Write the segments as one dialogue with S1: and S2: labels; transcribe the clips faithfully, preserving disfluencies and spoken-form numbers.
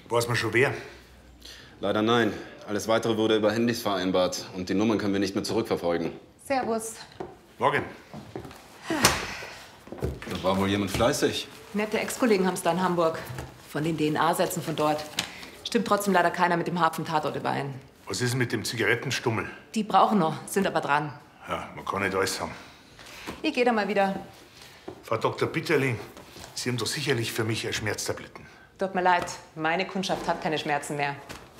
S1: Weiß man schon wer?
S2: Leider nein. Alles Weitere wurde über Handys vereinbart. Und die Nummern können wir nicht mehr zurückverfolgen.
S3: Servus.
S1: Morgen.
S2: Da war wohl jemand fleißig.
S3: Nette Ex-Kollegen haben es da in Hamburg. Von den D N A-Sätzen von dort. Stimmt trotzdem leider keiner mit dem Hafentatort überein.
S1: Was ist mit dem Zigarettenstummel?
S3: Die brauchen noch, sind aber dran.
S1: Ja, man kann nicht alles haben.
S3: Ich gehe da mal wieder.
S1: Frau Doktor Bitterling, Sie haben doch sicherlich für mich Schmerztabletten.
S3: Tut mir leid, meine Kundschaft hat keine Schmerzen mehr.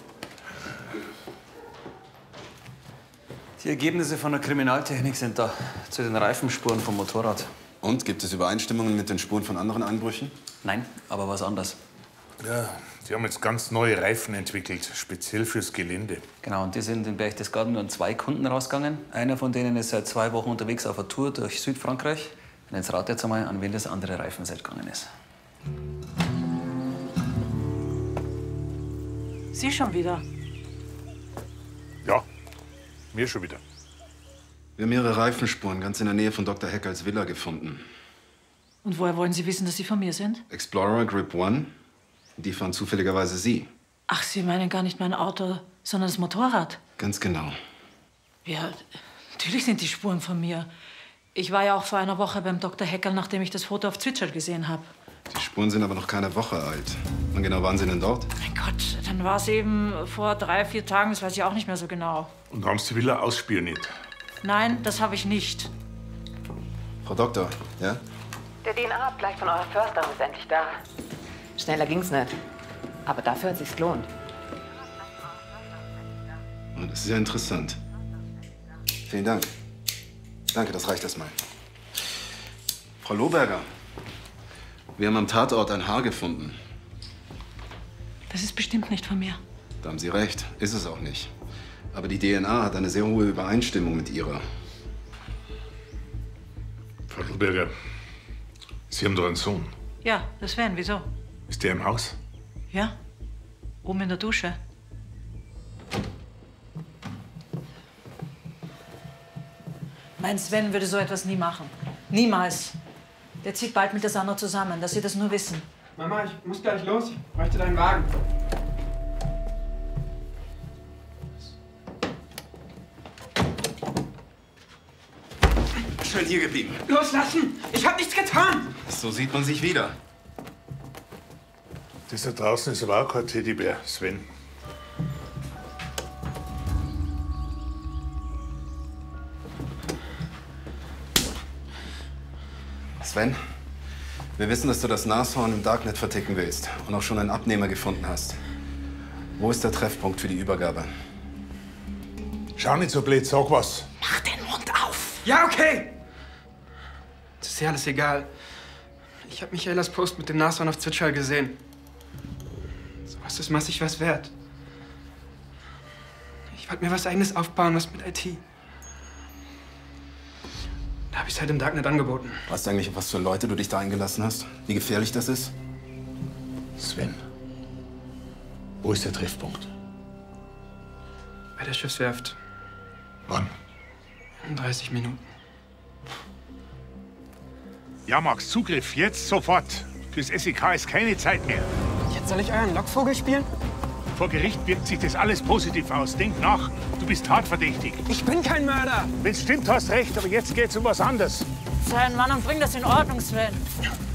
S4: Die Ergebnisse von der Kriminaltechnik sind da, zu den Reifenspuren vom Motorrad.
S2: Und, gibt es Übereinstimmungen mit den Spuren von anderen Einbrüchen?
S4: Nein, aber was anderes.
S1: Ja, Sie haben jetzt ganz neue Reifen entwickelt, speziell fürs Gelände.
S4: Genau, und die sind in Berchtesgaden nur an zwei Kunden rausgegangen. Einer von denen ist seit zwei Wochen unterwegs auf einer Tour durch Südfrankreich. Und jetzt rate jetzt einmal, an wen das andere Reifenset gegangen ist.
S5: Sie schon wieder?
S1: Ja, mir schon wieder.
S2: Wir haben Ihre Reifenspuren ganz in der Nähe von Doktor Heckels Villa gefunden.
S5: Und woher wollen Sie wissen, dass Sie von mir sind?
S2: Explorer Grip One, die fahren zufälligerweise Sie.
S5: Ach, Sie meinen gar nicht mein Auto, sondern das Motorrad.
S2: Ganz genau.
S5: Ja, natürlich sind die Spuren von mir. Ich war ja auch vor einer Woche beim Doktor Heckerl, nachdem ich das Foto auf Zwitscherl gesehen habe.
S2: Die Spuren sind aber noch keine Woche alt. Wann genau waren Sie denn dort?
S5: Mein Gott, dann war es eben vor drei, vier Tagen, das weiß ich auch nicht mehr so genau.
S1: Und haben Sie die Villa ausspioniert?
S5: Nein, das habe ich nicht.
S2: Frau Doktor, ja?
S3: Der D N A-Abgleich von eurer Försterin ist endlich da. Schneller ging's nicht. Aber dafür hat sich's gelohnt.
S2: Das ist ja interessant. Vielen Dank. Danke, das reicht erstmal. Frau Lohberger, wir haben am Tatort ein Haar gefunden.
S5: Das ist bestimmt nicht von mir.
S2: Da haben Sie recht, ist es auch nicht. Aber die D N A hat eine sehr hohe Übereinstimmung mit Ihrer.
S1: Frau Lohberger, Sie haben doch einen Sohn.
S5: Ja, das Sven, wieso?
S1: Ist der im Haus?
S5: Ja, oben in der Dusche. Mein Sven würde so etwas nie machen. Niemals. Der zieht bald mit der Sandra zusammen, dass Sie das nur wissen.
S6: Mama, ich muss gleich los. Ich bräuchte deinen Wagen.
S2: Schön hier geblieben.
S6: Loslassen! Ich hab nichts getan!
S2: So sieht man sich wieder.
S1: Das da draußen ist aber auch kein Teddybär, Sven.
S2: Sven, wir wissen, dass du das Nashorn im Darknet verticken willst und auch schon einen Abnehmer gefunden hast. Wo ist der Treffpunkt für die Übergabe?
S1: Schau nicht so blöd, sag was.
S5: Mach den Mund auf!
S6: Ja, okay! Das ist ja alles egal. Ich habe Michaelas Post mit dem Nashorn auf Zwitschal gesehen. Sowas ist massig was wert. Ich wollte mir was Eigenes aufbauen, was mit I T. Da habe ich es halt im Darknet angeboten.
S2: Weißt du eigentlich, auf was für Leute du dich da eingelassen hast? Wie gefährlich das ist?
S1: Sven, wo ist der Treffpunkt?
S6: Bei der Schiffswerft.
S1: Wann?
S6: In dreißig Minuten.
S1: Ja, Max, Zugriff, jetzt sofort. Fürs S E K ist keine Zeit mehr.
S6: Jetzt soll ich euren Lockvogel spielen?
S1: Vor Gericht wirkt sich das alles positiv aus. Denk nach, du bist tatverdächtig.
S6: Ich bin kein Mörder!
S1: Wenn's stimmt, hast recht, aber jetzt geht's um was anderes.
S5: Sei ein Mann und bring das in Ordnung, Sven.